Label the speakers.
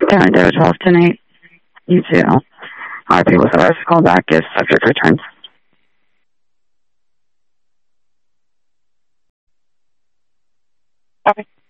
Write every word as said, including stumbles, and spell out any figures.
Speaker 1: Ten to twelve tonight. You too. All right, people. So I have to call back if subject returns. Okay.